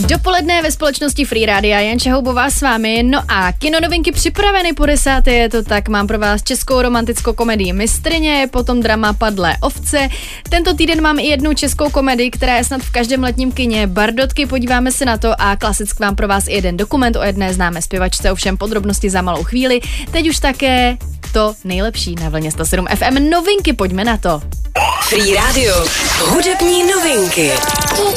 Dopoledne ve společnosti Free Rádia, Janča Houbová s vámi. No a kinonovinky připraveny po 10. je to tak. Mám pro vás českou romantickou komedii Mistryně, potom drama Padlé ovce. Tento týden mám i jednu českou komedii, která je snad v každém letním kině, Bardotky, podíváme se na to a klasicky mám pro vás i jeden dokument o jedné známé zpěvačce, ovšem podrobnosti za malou chvíli. Teď už také to nejlepší na vlně 107 FM. Novinky, pojďme na to. Free Radio. Hudební novinky.